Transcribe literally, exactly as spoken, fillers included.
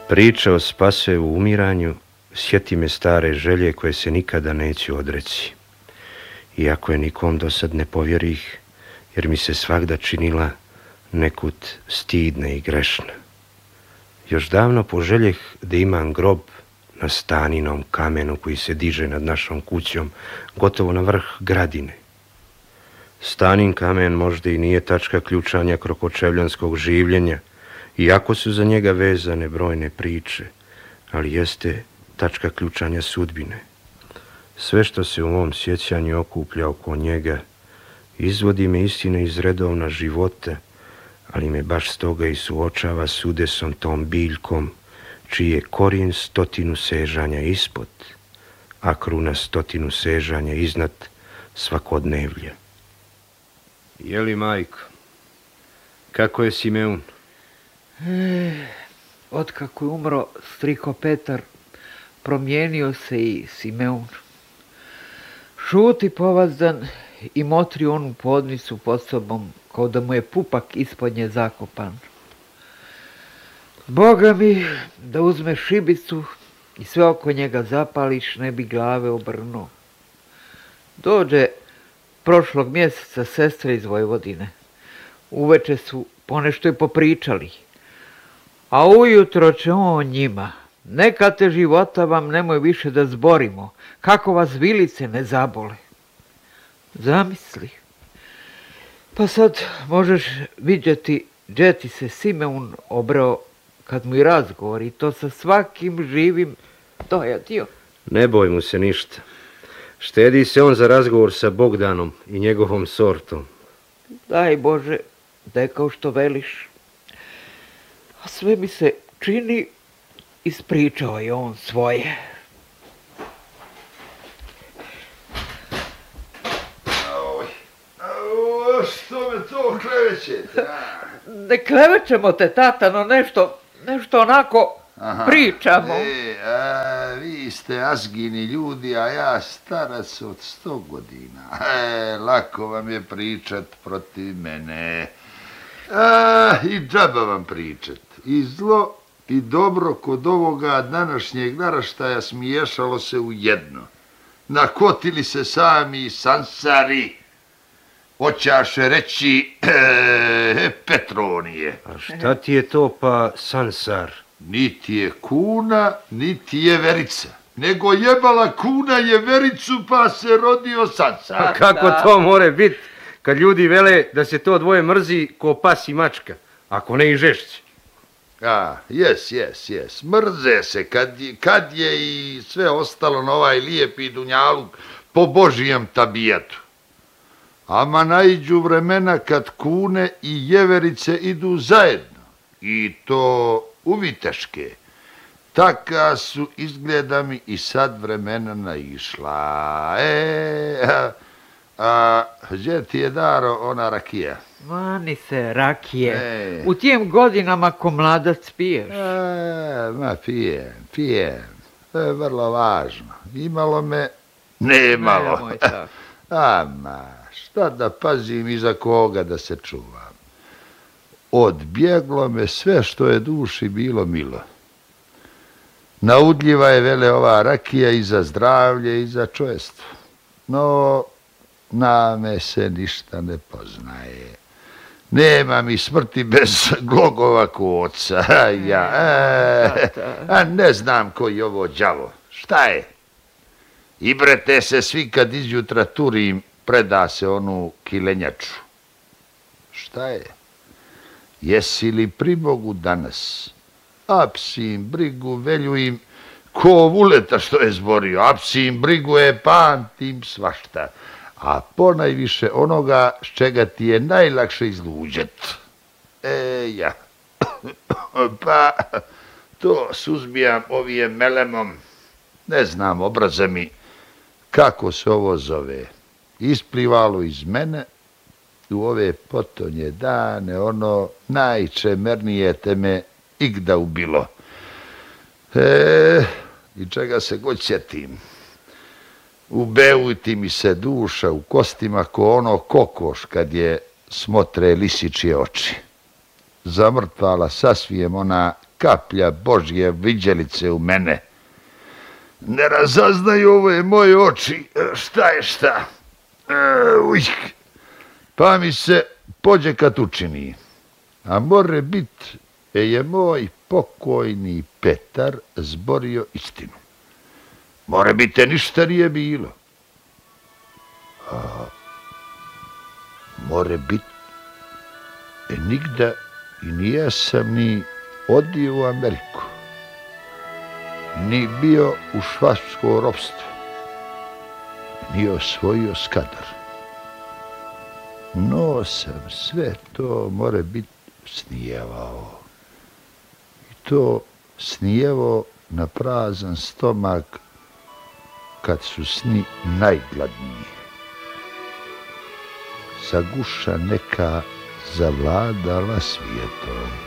Priča o Spasojevu umiranju sjeti me stare želje koje se nikada neću odreći. Iako je nikom do sad ne povjerih, jer mi se svagda činila nekud stidna i grešna. Još davno poželjeh da imam grob na staninom kamenu koji se diže nad našom kućom, gotovo na vrh gradine. Stanin kamen možda i nije tačka ključanja krokočevljanskog življenja, iako su za njega vezane brojne priče, ali jeste tačka ključanja sudbine. Sve što se u mom sjećanju okuplja oko njega izvodi me istine iz redovna života, ali me baš stoga i suočava s udesom tom biljkom, čiji je korijen stotinu sežanja ispod, a kruna stotinu sežanja iznad svakodnevlja. Jeli, majko, kako je Simeun? E, otkako je umro striko Petar, promijenio se i Simeun. Šuti povazdan i motri onu podnicu pod sobom, kao da mu je pupak ispod nje zakopan. Boga mi, da uzme šibicu i sve oko njega zapališ, ne bi glave obrnuo. Dođe prošlog mjeseca sestre iz Vojvodine. Uveče su ponešto i popričali. A ujutro će on njima. Neka te života vam nemoj više da zborimo, kako vas vilice ne zabole. Zamisli. Pa sad možeš vidjeti gdje ti se Simeun obrao kad mu i razgovori, i to sa svakim živim dojadio. Ne boj mu se ništa. Štedi se on za razgovor sa Bogdanom i njegovom sortom. Daj Bože, da je kao što veliš. A sve mi se čini, ispričao je on svoje. Oj, oj, što me to klevećete? Ne klevećemo te, tata, no nešto, nešto onako Aha. pričamo. E, a, vi ste azgini ljudi, a ja starac od sto godina. E, lako vam je pričat protiv mene. A, i džaba vam pričat. I zlo i dobro kod ovoga današnjeg naraštaja smiješalo se u jedno. Nakotili se sami sansari, hoćaše reći e, Petronije. A šta ti je to pa sansar? Niti je kuna, niti je verica. Nego jebala kuna je vericu pa se rodio sansar. A kako to more biti kad ljudi vele da se to dvoje mrzi ko pas i mačka, ako ne i žešći? A, jes, jes, jes. Mrze se kad, kad je i sve ostalo na ovaj lijepi dunjaluk po Božijem tabijatu. Ama naiđu vremena kad kune i jeverice idu zajedno. I to u viteške. Taka su, izgleda mi, i sad vremena naišla. E, a, a gdje ti je daro ona rakija? Mani se rakije. E. U tijem godinama ko mladac piješ. E, ma pijem, pijem. To je vrlo važno. Imalo me, nemalo. Nemoj tako. Ama, šta da pazim iza koga da se čuvam. Odbjeglo me sve što je duši bilo milo. Naudljiva je, vele, ova rakija i za zdravlje i za čovjestvo. No, na me se ništa ne poznaje. Nema mi smrti bez glogova koca. Ja, e, a ne znam koji je ovo đavo. Šta je? I brete se svi kad izjutra turim, preda se onu kilenjaču. Šta je? Jesi li pri Bogu danas? Apsim brigu, velju im ko vuleta što je zborio. Apsim brigu je, pamtim svašta. A ponajviše onoga s čega ti je najlakše izluđet. E, ja. Pa, to suzbijam ovijem melemom. Ne znam, obraza mi kako se ovo zove. Isplivalo iz mene u ove potonje dane, ono najčemernije te me igda ubilo. E, i čega se god sjetim. Ubeuti mi se duša u kostima ko ono kokoš kad je smotre lisičje oči. Zamrtvala sasvijem ona kaplja Božje viđelice u mene. Ne razaznaju ove moje oči, šta je šta. Ujk. Pa mi se pođe kad učini. A more bit je moj pokojni Petar zborio istinu. More bite ništa nije bilo. A more bit e nigda i nije sam ni odio u Ameriku. Ni bio u švapsko ropstvo. Ni osvojio Skadar. No sam sve to more bit snijevao. I to snijevao na prazan stomak kad su sni najgladniji. Sa guša neka zavladala svijetom.